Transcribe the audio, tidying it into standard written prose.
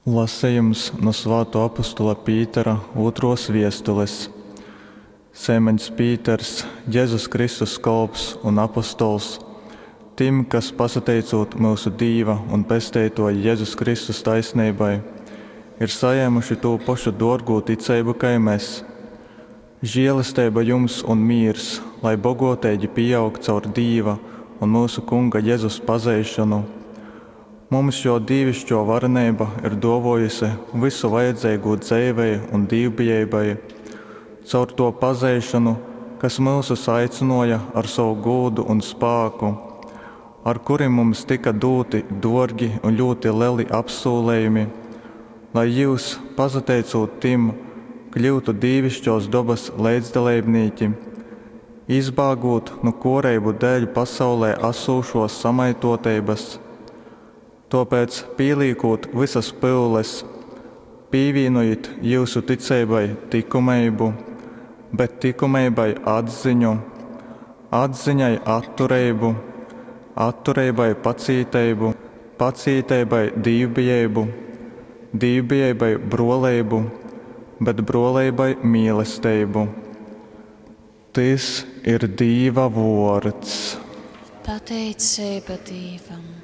Lasījums no Svētā apostula Pītera 2. vēstules. Sēmeņš Pīters, Jēzus Kristus kalps un apostols, tim, kas pasateicot mūsu Dīva un pestētoja Jēzus Kristus taisnībai, ir saņēmuši to pašu dārgo ticību kā mēs. Žēlastība jums un mīrs, lai bagātīgi pieaug caur Dīva un mūsu Kunga Jēzus pazīšanu. Mums šo dievišķo varenība ir dāvājusi visu vajadzīgo dzīvei un dievbijībai, caur to pazīšanu, kas mūsus aicināja ar savu godu un spēku, ar kuriem mums tika doti dārgi un ļoti lieli apsolījumi, lai jūs, pateicot tiem, kļūtu dievišķos dabas līdzdalībnieki, izbēgot no korību dēļ pasaulē esošos samaitotības. Tāpēc, pieliekot visas pūles, pievienojiet jūsu ticībai likumību, bet likumībai atziņu, atziņai atturību, atturībai pacietību, pacietībai dievbijību, dievbijībai brolību, bet brolībai mīlestību. Tas ir Dieva vārds. Pateicība Dievam.